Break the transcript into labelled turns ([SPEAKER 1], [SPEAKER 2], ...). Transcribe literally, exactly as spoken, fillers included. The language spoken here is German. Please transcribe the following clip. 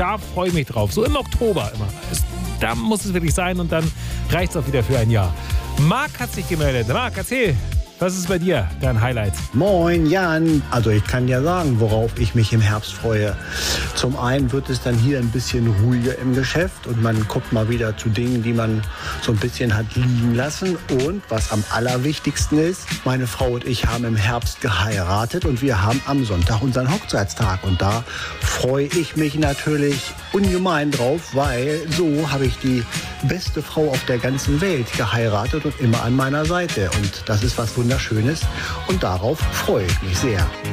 [SPEAKER 1] Da freue ich mich drauf. So im Oktober immer. Es, da muss es wirklich sein und dann reicht es auch wieder für ein Jahr. Marc hat sich gemeldet. Marc, erzähl. Was ist bei dir dein Highlight?
[SPEAKER 2] Moin Jan, also ich kann ja sagen, worauf ich mich im Herbst freue. Zum einen wird es dann hier ein bisschen ruhiger im Geschäft und man kommt mal wieder zu Dingen, die man so ein bisschen hat liegen lassen. Und was am allerwichtigsten ist, meine Frau und ich haben im Herbst geheiratet und wir haben am Sonntag unseren Hochzeitstag. Und da freue ich mich natürlich ungemein drauf, weil so habe ich die beste Frau auf der ganzen Welt geheiratet und immer an meiner Seite. Und das ist was Wunderschönes und darauf freue ich mich sehr.